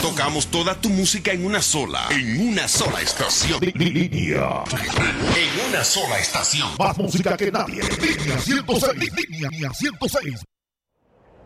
Tocamos toda tu música en una sola estación. Línea. En una sola estación. Más música que nadie. Línea 106. Línea 106.